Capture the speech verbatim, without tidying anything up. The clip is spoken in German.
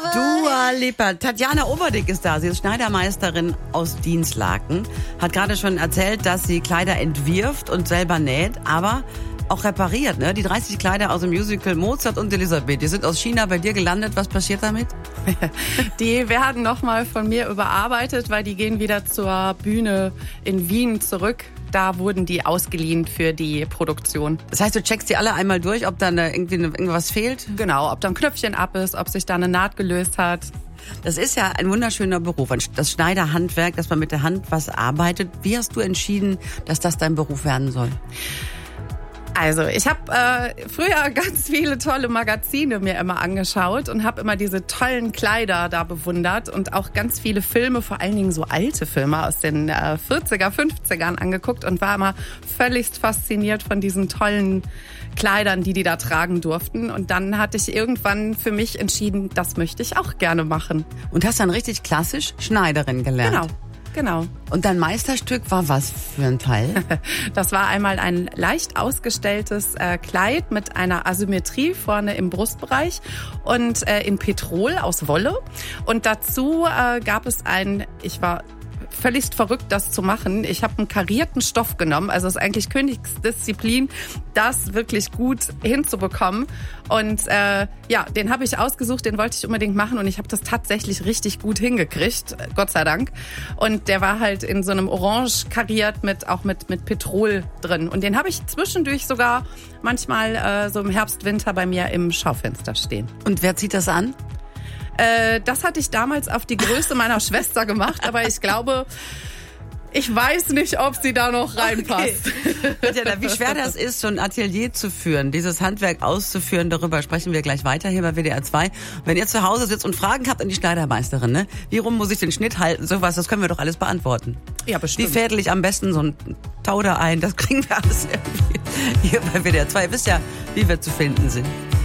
Dua Lipa. Tatjana Overdick ist da. Sie ist Schneidermeisterin aus Dinslaken. Hat gerade schon erzählt, dass sie Kleider entwirft und selber näht, aber auch repariert. Ne? Die dreißig Kleider aus dem Musical Mozart und Elisabeth, die sind aus China bei dir gelandet. Was passiert damit? Die werden nochmal von mir überarbeitet, weil die gehen wieder zur Bühne in Wien zurück. Da wurden die ausgeliehen für die Produktion. Das heißt, du checkst die alle einmal durch, ob da irgendwie irgendwas fehlt? Genau, ob da ein Knöpfchen ab ist, ob sich da eine Naht gelöst hat. Das ist ja ein wunderschöner Beruf, das Schneiderhandwerk, dass man mit der Hand was arbeitet. Wie hast du entschieden, dass das dein Beruf werden soll? Also ich habe äh, früher ganz viele tolle Magazine mir immer angeschaut und habe immer diese tollen Kleider da bewundert und auch ganz viele Filme, vor allen Dingen so alte Filme aus den äh, vierziger, fünfzigern angeguckt und war immer völligst fasziniert von diesen tollen Kleidern, die die da tragen durften. Und dann hatte ich irgendwann für mich entschieden, das möchte ich auch gerne machen. Und hast dann richtig klassisch Schneiderin gelernt? Genau. Genau. Und dein Meisterstück war was für ein Teil? Das war einmal ein leicht ausgestelltes äh, Kleid mit einer Asymmetrie vorne im Brustbereich und äh, in Petrol aus Wolle. Und dazu äh, gab es ein, ich war völlig verrückt, das zu machen. Ich habe einen karierten Stoff genommen, also es ist eigentlich Königsdisziplin, das wirklich gut hinzubekommen. Und äh, ja, den habe ich ausgesucht, den wollte ich unbedingt machen und ich habe das tatsächlich richtig gut hingekriegt, Gott sei Dank. Und der war halt in so einem Orange kariert mit auch mit mit Petrol drin. Und den habe ich zwischendurch sogar manchmal äh, so im Herbst, Winter bei mir im Schaufenster stehen. Und wer zieht das an? Äh, das hatte ich damals auf die Größe meiner Schwester gemacht, aber ich glaube, ich weiß nicht, ob sie da noch reinpasst. Okay. Wie schwer das ist, so ein Atelier zu führen, dieses Handwerk auszuführen, darüber sprechen wir gleich weiter hier bei W D R zwei. Wenn ihr zu Hause sitzt und Fragen habt an die Schneidermeisterin, ne? Wie rum muss ich den Schnitt halten, sowas, das können wir doch alles beantworten. Ja, bestimmt. Wie fädel ich am besten so ein Tauder ein, das kriegen wir alles irgendwie hier bei W D R zwei. Ihr wisst ja, wie wir zu finden sind.